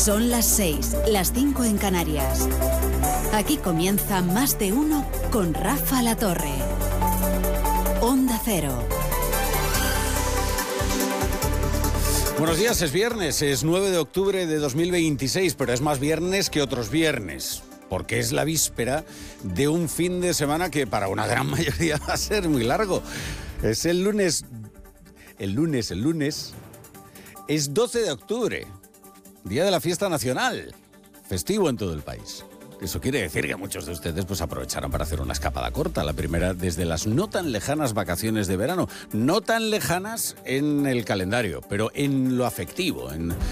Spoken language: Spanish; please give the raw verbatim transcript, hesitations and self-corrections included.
Son las seis, las cinco en Canarias. Aquí comienza Más de Uno con Rafa La Torre. Onda Cero. Buenos días, es viernes, es nueve de octubre de dos mil veintiséis, pero es más viernes que otros viernes, porque es la víspera de un fin de semana que para una gran mayoría va a ser muy largo. Es el lunes, el lunes, el lunes, es doce de octubre, día de la fiesta nacional, festivo en todo el país. Eso quiere decir que muchos de ustedes pues aprovecharán para hacer una escapada corta, la primera desde las no tan lejanas vacaciones de verano, no tan lejanas en el calendario, pero en lo afectivo, en